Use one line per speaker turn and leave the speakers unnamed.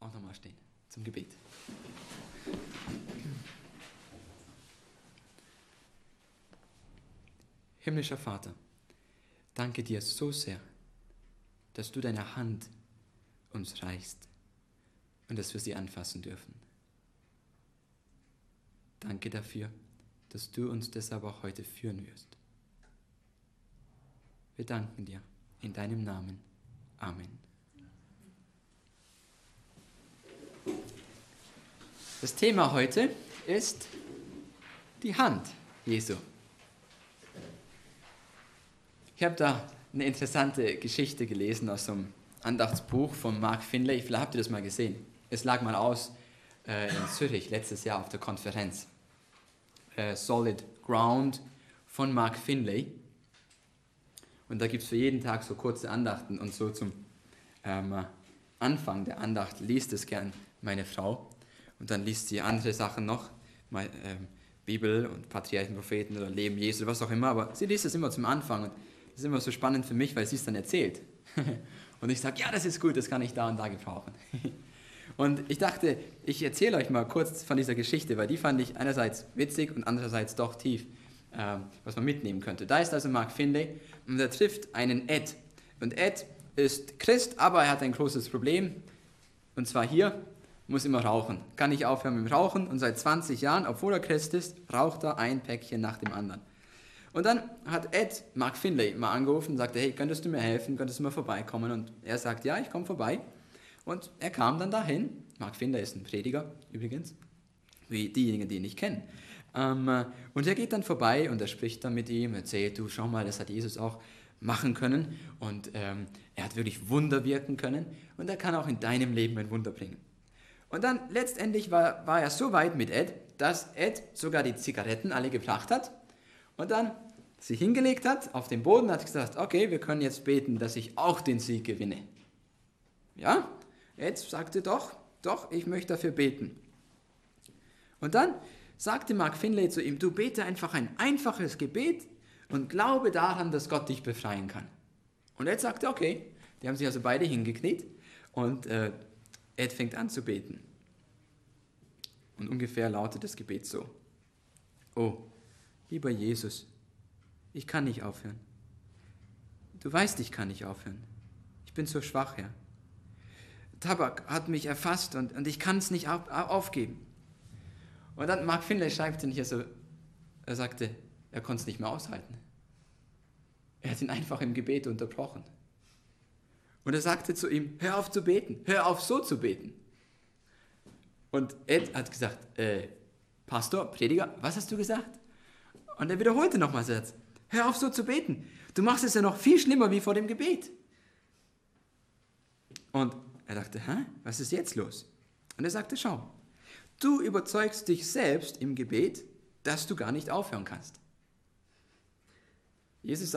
auch nochmal stehen zum Gebet. Himmlischer Vater, danke dir so sehr, dass du deine Hand uns reichst und dass wir sie anfassen dürfen. Danke dafür, dass du uns deshalb auch heute führen wirst. Wir danken dir in deinem Namen. Amen. Das Thema heute ist die Hand Jesu. Ich habe da eine interessante Geschichte gelesen aus so einem Andachtsbuch von Mark Finlay. Vielleicht habt ihr das mal gesehen. Es lag mal aus in Zürich letztes Jahr auf der Konferenz. Solid Ground von Mark Finlay. Und da gibt es für jeden Tag so kurze Andachten und so zum Anfang der Andacht liest es gern meine Frau. Und dann liest sie andere Sachen noch, Bibel und Patriarchen, Propheten oder Leben Jesu oder was auch immer. Aber sie liest es immer zum Anfang und das ist immer so spannend für mich, weil sie es dann erzählt. Und ich sage, ja, das ist gut, das kann ich da und da gebrauchen. Und ich dachte, ich erzähle euch mal kurz von dieser Geschichte, weil die fand ich einerseits witzig und andererseits doch tief, was man mitnehmen könnte. Da ist also Mark Finlay und er trifft einen Ed. Und Ed ist Christ, aber er hat ein großes Problem. Und zwar hier, muss immer rauchen. Kann nicht aufhören mit dem Rauchen. Und seit 20 Jahren, obwohl er Christ ist, raucht er ein Päckchen nach dem anderen. Und dann hat Ed Mark Finlay mal angerufen und sagte, hey, könntest du mir helfen, könntest du mal vorbeikommen? Und er sagt, ja, ich komme vorbei. Und er kam dann dahin. Mark Finlay ist ein Prediger übrigens, wie diejenigen, die ihn nicht kennen. Und er geht dann vorbei und er spricht dann mit ihm, erzählt, du, schau mal, das hat Jesus auch machen können. Und er hat wirklich Wunder wirken können. Und er kann auch in deinem Leben ein Wunder bringen. Und dann letztendlich war er so weit mit Ed, dass Ed sogar die Zigaretten alle gebracht hat. Und dann sich hingelegt hat auf den Boden und hat gesagt, okay, wir können jetzt beten, dass ich auch den Sieg gewinne. Ja, Ed sagte doch, ich möchte dafür beten. Und dann sagte Mark Finlay zu ihm, du bete einfach ein einfaches Gebet und glaube daran, dass Gott dich befreien kann. Und Ed sagte, okay, die haben sich also beide hingekniet und Ed fängt an zu beten. Und ungefähr lautet das Gebet so, oh, lieber Jesus, ich kann nicht aufhören. Du weißt, ich kann nicht aufhören. Ich bin so schwach, Herr. Tabak hat mich erfasst und ich kann es nicht aufgeben. Und dann Mark Finlay schreibt ihn hier so, er sagte, er konnte es nicht mehr aushalten. Er hat ihn einfach im Gebet unterbrochen. Und er sagte zu ihm, hör auf zu beten, hör auf so zu beten. Und Ed hat gesagt, Pastor, Prediger, was hast du gesagt? Und er wiederholte nochmals den Satz, hör auf so zu beten. Du machst es ja noch viel schlimmer wie vor dem Gebet. Und er dachte, was ist jetzt los? Und er sagte, schau, du überzeugst dich selbst im Gebet, dass du gar nicht aufhören kannst. Jesus